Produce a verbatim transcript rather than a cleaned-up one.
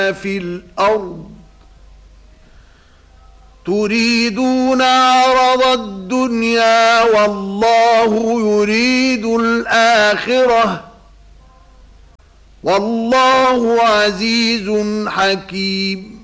في الأرض تريدون عرض الدنيا والله يريد الآخرة والله عزيز حكيم.